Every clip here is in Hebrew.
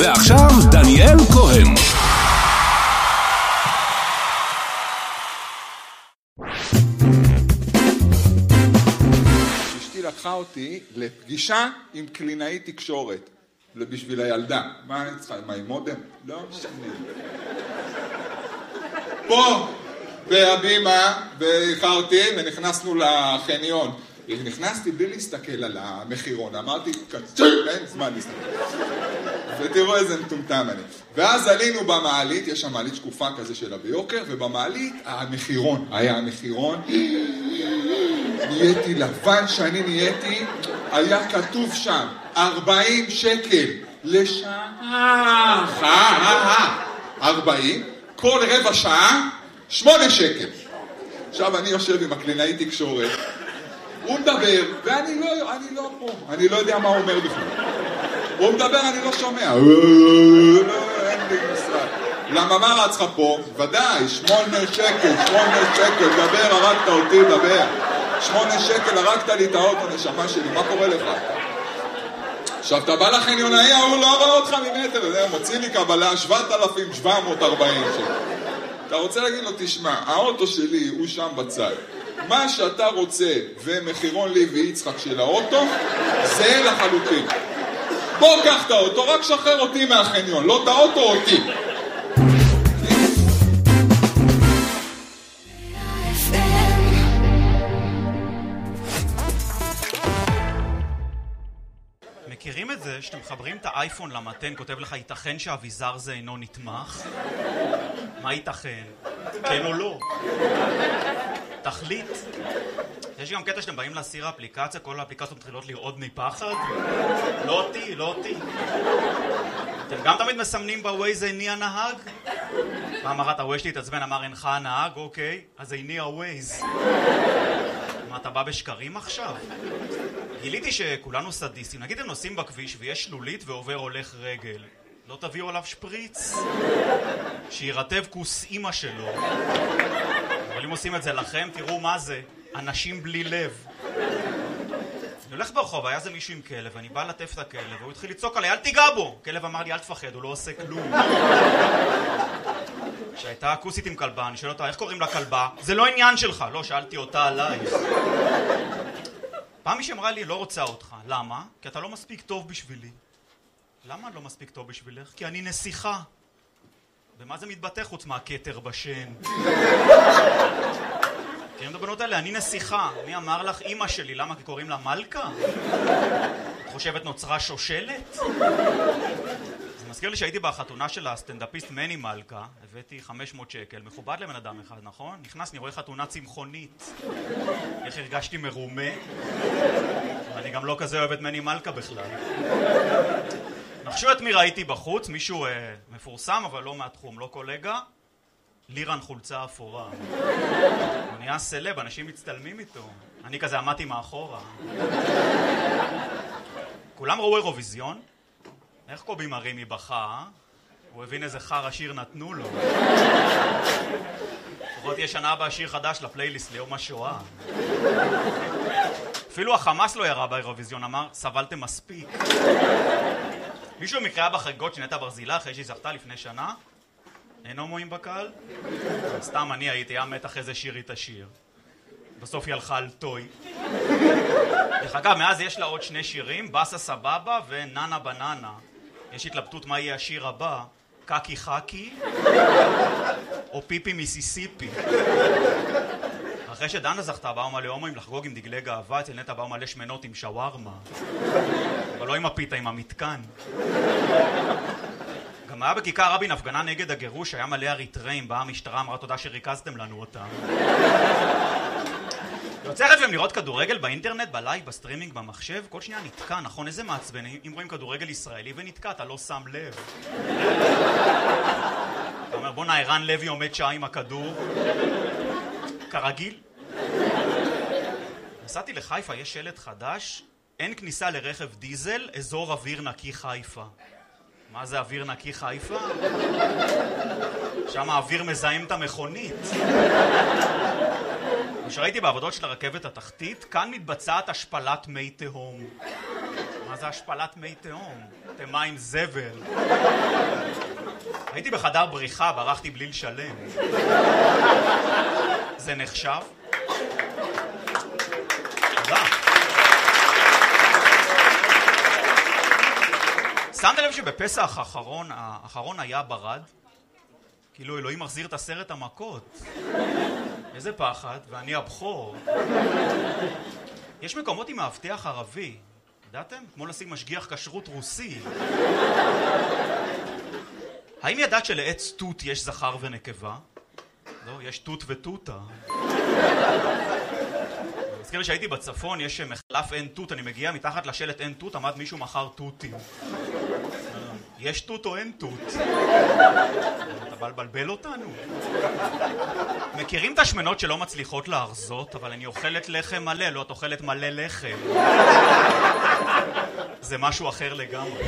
ועכשיו דניאל כהן. אשתי לקחה אותי לפגישה עם קלינאית תקשורת בשביל הילדה. מה אני צריכה? מה עם מודם? לא משנה. פה בהבימה ואיחרתי ונכנסנו לחניון. נכנסתי בלי להסתכל על המחירון, אמרתי, אין זמן להסתכל. ותראו איזה מטומטם אני. ואז עלינו במעלית, יש שם מעלית שקופה כזה שלה ביוקר, ובמעלית המחירון, היה המחירון, נהייתי לבן שאני נהייתי, היה כתוב שם 40 שקל לשעה, 40, כל רבע שעה 8 שקל. עכשיו אני יושב עם הקלינאי תקשורת, הוא מדבר, ואני לא פה, אני לא יודע מה הוא אומר בכלל. הוא מדבר, אני לא שומע. אין לי משרד. למה מה רצך פה? ודאי, 8 שקל, דבר, הרגת אותי, דבר. 8 שקל, הרגת לי את האוטו, נשמה שלי, מה קורה לך? עכשיו, אתה בא לחניונאי, הוא לא רואה אותך ממטר, מוציא לי קבלה 7,740 שקל. אתה רוצה להגיד לו, תשמע, האוטו שלי הוא שם בצד. מה שאתה רוצה ומחירון לי ויצחק של האוטו, זה לחלוטין. בוא קח את האוטו, רק שחרר אותי מהחניון, לא את האוטו אותי. מכירים את זה שאתם מחברים את האייפון למתן, כותב לך ייתכן שהאביזר זה אינו נתמך? מה ייתכן? כן או לא? תחליט. יש גם קטע שאתם באים להסיר האפליקציה, כל האפליקציות מתחילות לרעוד מפחד. לא אותי. אתם גם תמיד מסמנים בווייז איני הנהג? פעם אחת הווייז שלי התעצבן, אמר אינך הנהג, אוקיי, אז איני הווייז. מה, אתה בא בשקרים עכשיו? גיליתי שכולנו סדיסטים. נגיד הם נוסעים בכביש ויש שלולית ועובר הולך רגל. לא תביאו עליו שפריץ? שירטב כוס אמא שלו. אבל אם עושים את זה לכם, תראו מה זה. אנשים בלי לב. אני הולך ברחוב, היה זה מישהו עם כלב, אני בא לטף את הכלב, והוא התחיל לצעוק עליי, אל תיגע בו! כלב אמר לי, אל תפחד, הוא לא עושה כלום. שהייתה כוסית עם כלבה, אני שואל אותה, איך קוראים לה כלבה? זה לא עניין שלך. לא, שאלתי אותה עלייך. פעם מישהי אמרה לי, לא רוצה אותך. למה? כי אתה לא מספיק טוב בשבילי. למה אני לא מספיק טוב בשבילך? כי אני נסיכה. ומה זה מתבטא חוץ מהכתר בשן? כי אני מדבנות האלה, אני נסיכה. מי אמר לך? אמא שלי. למה? כי קוראים לה מלכה? את חושבת נוצרה שושלת? זה מזכיר לי שהייתי בחתונה של הסטנדאפיסט מני מלכה, הבאתי 500 שקל, מכובד לבן אדם אחד, נכון? נכנס, אני רואה חתונה צמחונית. איך הרגשתי מרומה? ואני גם לא כזה אוהב את מני מלכה בכלל. נחשו את מי ראיתי בחוץ, מישהו מפורסם אבל לא מהתחום, לא קולגה, לירן חולצה אפורה. הוא נהיה סלב, אנשים מצטלמים איתו. אני כזה עמדתי מאחורה. כולם ראו אירוויזיון? איך קובי מרימי בכה? הוא הבין איזה חר השיר נתנו לו. לפחות יש שנה הבאה שיר חדש לפלייליסט ליום השואה. אפילו החמאס לא ירה באירוויזיון, אמר, סבלתם מספיק. מישהו מקרא בחגיגות של נטע ברזילה אחרי שהיא זכתה לפני שנה? אין הומואים בקהל? סתם אני הייתי, היה מתח איזה שיר היא תשיר. בסוף היא הלכה על טוי. דרך אגב, מאז יש לה עוד 2 שירים, בסה סבבה וננה בננה. יש התלבטות מה יהיה השיר הבא, קקי חקי או פיפי מיסיסיפי. אחרי שדנה זכתה באו מלא הומואים לחגוג עם דגלי גאווה, אצל נטע באו מלא שמנות עם שווארמה. אבל לא עם הפיתה, עם המתקן. גם היה בכיכר רבין הפגנה נגד הגירוש, היה מלא אריתראים, באה המשטרה, אמרה תודה שריכזתם לנו אותם. יוצא לכם לראות כדורגל באינטרנט, בלייב, בסטרימינג, במחשב, כל שנייה נתקע, נכון? איזה מעצבן, אם רואים כדורגל ישראלי ונתקע, אתה לא שם לב. אתה אומר, בוא ערן לוי עומד שעה עם הכדור. כרגיל. נסעתי לחיפה, יש שלט חדש, אין כניסה לרכב דיזל, אזור אוויר נקי חיפה. מה זה אוויר נקי חיפה? שם האוויר מזהם את המכונית. כשראיתי בעבודות של הרכבת התחתית, כאן מתבצעת השפלת מי תהום. מה זה השפלת מי תהום? אתם מים זבל. הייתי בחדר בריחה, ברחתי בלי לשלם. זה נחשב? תודה. שמת לב שבפסח האחרון היה ברד? כאילו אלוהים מחזיר את 10 המכות. איזה פחד, ואני הבכור. יש מקומות עם מאבטח ערבי. ידעתם? כמו לשים משגיח כשרות רוסי. האם ידעת שלעץ תות יש זכר ונקבה? לא, יש תות ותותה. מזכיר לי שהייתי בצפון, יש מחלף אין תות, אני מגיע מתחת לשלט אין תות, עמד מישהו מחר תותים. יש תות או אין תות? אתה בא לבלבל אותנו? מכירים את השמנות שלא מצליחות להרזות, אבל אני אוכלת לחם מלא, לא את אוכלת מלא לחם. זה משהו אחר לגמרי.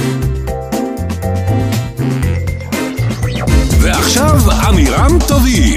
ועכשיו אמירם טובים.